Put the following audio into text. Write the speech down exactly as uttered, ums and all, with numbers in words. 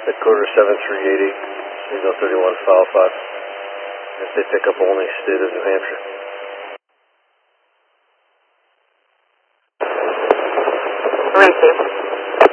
Headquarters seven three eight eight, signal thirty-one file five. If they pick up only state of New Hampshire. Received.